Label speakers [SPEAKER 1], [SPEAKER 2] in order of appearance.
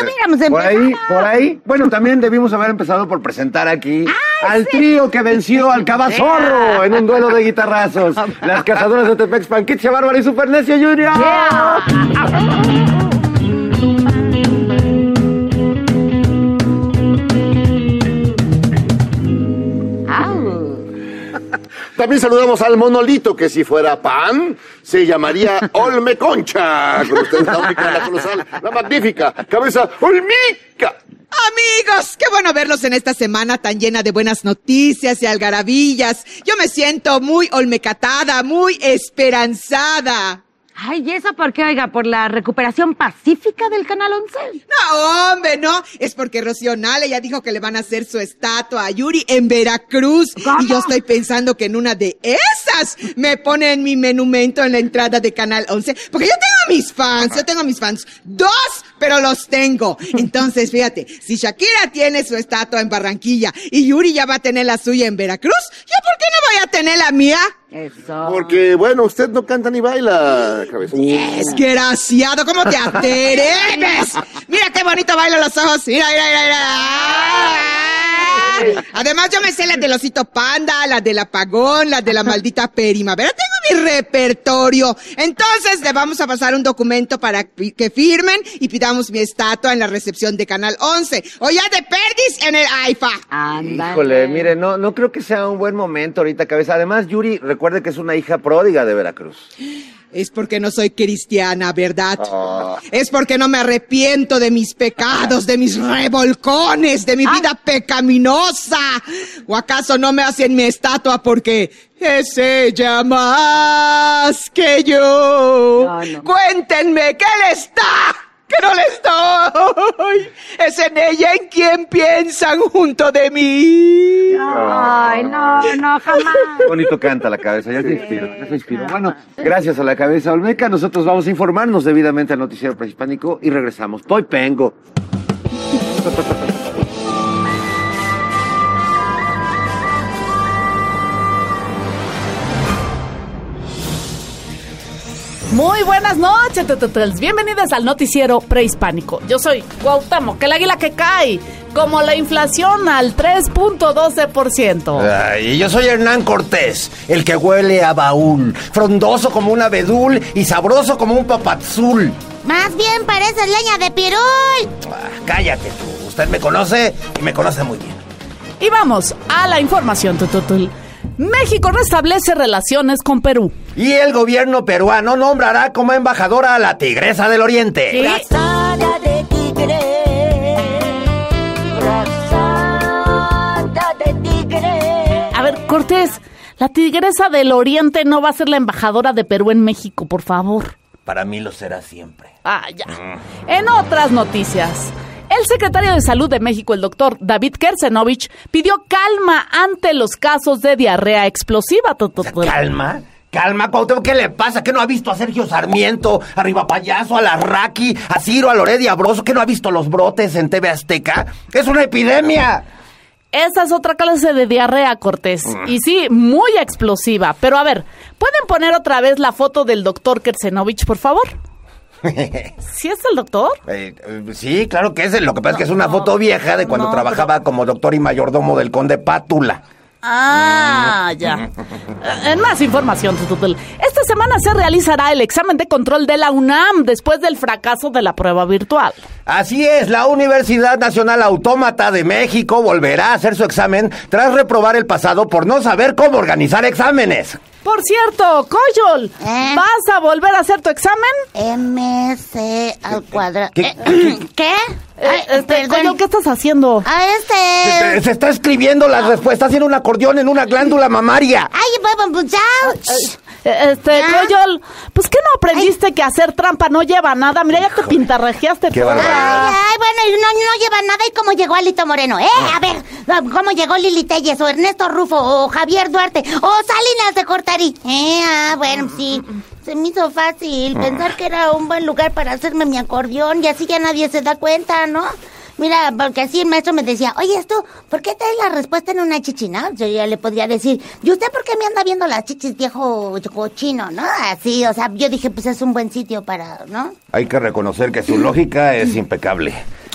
[SPEAKER 1] hubiéramos empezado.
[SPEAKER 2] Por ahí. Bueno, también debimos haber empezado por presentar aquí al trío que venció al Cabazorro en un duelo de guitarrazos. Las cazadoras de Tepexpan, Kitsia Bárbara y Super Necio Junior.
[SPEAKER 3] También saludamos al monolito, que si fuera pan, se llamaría Olme Concha. Con ustedes la única, la colosal, la magnífica, cabeza Olmica.
[SPEAKER 4] Amigos, qué bueno verlos en esta semana tan llena de buenas noticias y algarabías. Yo me siento muy olmecatada, muy esperanzada.
[SPEAKER 1] Ay, ¿y eso por qué, oiga? ¿Por la recuperación pacífica del Canal 11?
[SPEAKER 4] No, hombre, no. Es porque Rocío Nale ya dijo que le van a hacer su estatua a Yuri en Veracruz.
[SPEAKER 1] ¿Cómo?
[SPEAKER 4] Y yo estoy pensando que en una de esas me ponen mi monumento en la entrada de Canal 11. Porque yo tengo mis fans. 2, pero los tengo. Entonces, fíjate, si Shakira tiene su estatua en Barranquilla y Yuri ya va a tener la suya en Veracruz, ¿yo por qué no voy a tener la mía?
[SPEAKER 1] Eso.
[SPEAKER 3] Porque, bueno, usted no canta ni baila, cabeza.
[SPEAKER 4] Desgraciado, ¿cómo te atreves? Mira qué bonito bailan los ojos. Mira. Además, yo me sé las del osito panda, las del apagón, las de la maldita primavera. Tengo mi repertorio. Entonces, le vamos a pasar un documento para que firmen y pidamos mi estatua en la recepción de Canal 11. O ya de perdis en el AIFA.
[SPEAKER 1] Ándale.
[SPEAKER 2] Híjole, mire, no creo que sea un buen momento ahorita, cabeza. Además, Yuri, recuerde que es una hija pródiga de Veracruz.
[SPEAKER 4] Es porque no soy cristiana, ¿verdad? Es porque no me arrepiento de mis pecados, de mis revolcones, de mi vida pecaminosa. ¿O acaso no me hacen mi estatua porque es ella más que yo?
[SPEAKER 1] No.
[SPEAKER 4] Cuéntenme, ¿qué le está? ¡Que no le estoy! Es en ella en quien piensan junto de mí.
[SPEAKER 1] Ay, no, jamás.
[SPEAKER 2] Qué bonito canta la cabeza, ya se inspiró. Bueno, gracias a la cabeza Olmeca, nosotros vamos a informarnos debidamente al noticiero prehispánico y regresamos. Voy pengo.
[SPEAKER 5] Muy buenas noches, tetetrels. Bienvenidos al noticiero prehispánico. Yo soy Cuauhtémoc, el águila que cae, como la inflación al 3.12%.
[SPEAKER 6] Y yo soy Hernán Cortés, el que huele a baúl, frondoso como un abedul y sabroso como un papazul.
[SPEAKER 1] Más bien pareces leña de pirul.
[SPEAKER 6] Cállate tú, usted me conoce y me conoce muy bien.
[SPEAKER 5] Y vamos a la información, tututul. México restablece relaciones con Perú.
[SPEAKER 6] Y el gobierno peruano nombrará como embajadora a la Tigresa del Oriente.
[SPEAKER 5] ¿Sí?
[SPEAKER 7] Frazada de tigre, frazada de tigre.
[SPEAKER 5] A ver, Cortés, la Tigresa del Oriente no va a ser la embajadora de Perú en México, por favor.
[SPEAKER 6] Para mí lo será siempre.
[SPEAKER 5] Ya. En otras noticias, el secretario de Salud de México, el doctor David Kersenovich, pidió calma ante los casos de diarrea explosiva.
[SPEAKER 6] Calma, Cuauhtémoc, ¿qué le pasa? ¿Qué no ha visto a Sergio Sarmiento, a Riva Payaso, a Larraqui, a Ciro, a Loret y a Broso? ¿Qué no ha visto los brotes en TV Azteca? ¡Es una epidemia!
[SPEAKER 5] Esa es otra clase de diarrea, Cortés. Y sí, muy explosiva. Pero a ver, ¿pueden poner otra vez la foto del doctor Kersenovich, por favor? ¿Sí es el doctor?
[SPEAKER 6] Sí, claro que es. Lo que pasa es que es una foto vieja de cuando trabajaba como doctor y mayordomo del conde Pátula.
[SPEAKER 5] Ya. En más información, tututul. Esta semana se realizará el examen de control de la UNAM después del fracaso de la prueba virtual.
[SPEAKER 6] Así es, la Universidad Nacional Autómata de México volverá a hacer su examen tras reprobar el pasado por no saber cómo organizar exámenes.
[SPEAKER 5] Por cierto, Coyol, ¿vas a volver a hacer tu examen?
[SPEAKER 1] MC al cuadrado.
[SPEAKER 6] ¿Qué?
[SPEAKER 5] Coyol, ¿qué estás haciendo?
[SPEAKER 6] Se está escribiendo las respuestas en un acordeón en una glándula mamaria.
[SPEAKER 5] Coyol, pues ¿qué no aprendiste que hacer trampa no lleva nada? Mira, ya te pintarrajeaste
[SPEAKER 6] Qué
[SPEAKER 5] toda.
[SPEAKER 6] barbaridad.
[SPEAKER 1] Bueno, no lleva nada. ¿Y cómo llegó Alito Moreno? A ver, ¿cómo llegó Lili Telles, o Ernesto Rufo, o Javier Duarte, o Salinas de Gortari? Bueno, sí. Se me hizo fácil pensar que era un buen lugar para hacerme mi acordeón y así ya nadie se da cuenta, ¿no? Mira, porque así el maestro me decía, oye, ¿por qué traes la respuesta en una chichina? Yo ya le podría decir, ¿y usted por qué me anda viendo las chichis, viejo cochino, no? Así, o sea, yo dije, pues es un buen sitio para, ¿no?
[SPEAKER 6] Hay que reconocer que su lógica es impecable.